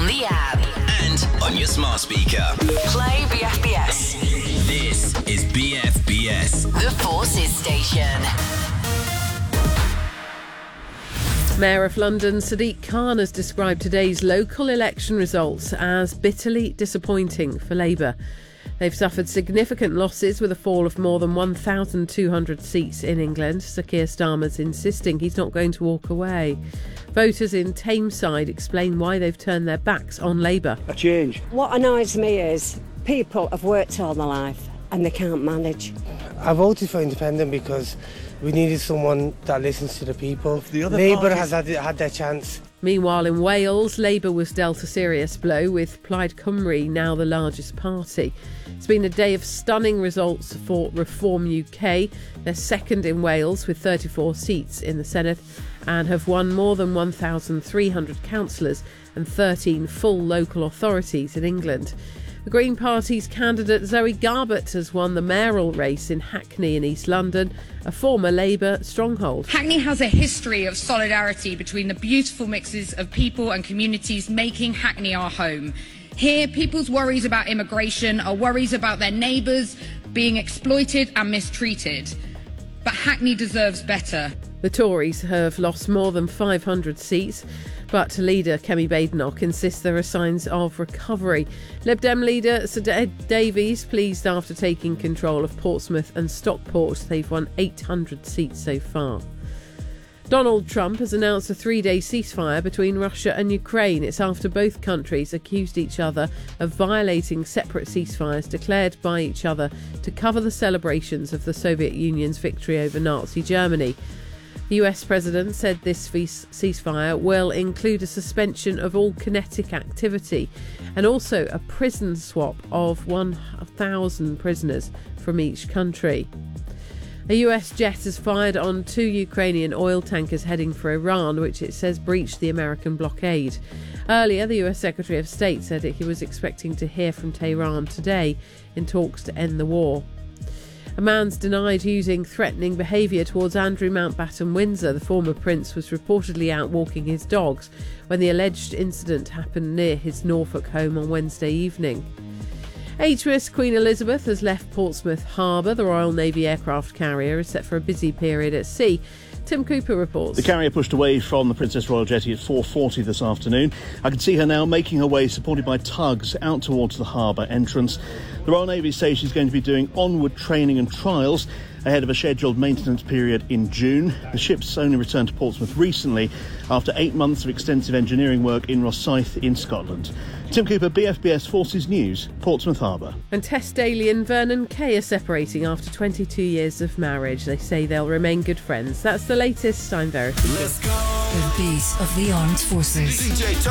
on the app and on your smart speaker. Play BFBS. This is BFBS, The Forces Station. Mayor of London Sadiq Khan has described today's local election results as bitterly disappointing for Labour. They've suffered significant losses with a fall of more than 1,200 seats in England. Sir Keir Starmer's insisting he's not going to walk away. Voters in Tameside explain why they've turned their backs on Labour. A change. What annoys me is people have worked all their life and they can't manage. I voted for independent because we needed someone that listens to the people. Labour has had their chance. Meanwhile, in Wales, Labour was dealt a serious blow, with Plaid Cymru now the largest party. It's been a day of stunning results for Reform UK. They're second in Wales with 34 seats in the Senedd and have won more than 1,300 councillors and 13 full local authorities in England. The Green Party's candidate Zoe Garbett has won the mayoral race in Hackney in East London, a former Labour stronghold. Hackney has a history of solidarity between the beautiful mixes of people and communities making Hackney our home. Here, people's worries about immigration are worries about their neighbours being exploited and mistreated. But Hackney deserves better. The Tories have lost more than 500 seats, but leader Kemi Badenoch insists there are signs of recovery. Lib Dem leader Sir Ed Davies pleased after taking control of Portsmouth and Stockport. They've won 800 seats so far. Donald Trump has announced a 3-day ceasefire between Russia and Ukraine. It's after both countries accused each other of violating separate ceasefires declared by each other to cover the celebrations of the Soviet Union's victory over Nazi Germany. The US president said this ceasefire will include a suspension of all kinetic activity and also a prison swap of 1,000 prisoners from each country. A US jet has fired on 2 Ukrainian oil tankers heading for Iran, which it says breached the American blockade. Earlier, the US Secretary of State said he was expecting to hear from Tehran today in talks to end the war. A man's denied using threatening behaviour towards Andrew Mountbatten Windsor. The former prince was reportedly out walking his dogs when the alleged incident happened near his Norfolk home on Wednesday evening. HMS Queen Elizabeth has left Portsmouth Harbour. The Royal Navy aircraft carrier is set for a busy period at sea. Tim Cooper reports. The carrier pushed away from the Princess Royal Jetty at 4:40 this afternoon. I can see her now making her way, supported by tugs, out towards the harbour entrance. The Royal Navy says she's going to be doing onward training and trials ahead of a scheduled maintenance period in June. The ship's only returned to Portsmouth recently after 8 months of extensive engineering work in Rosyth in Scotland. Tim Cooper, BFBS Forces News, Portsmouth Harbour. And Tess Daly and Vernon Kay are separating after 22 years of marriage. They say they'll remain good friends. That's the latest. I'm Verity. Let's go. The beat of the armed forces. DJ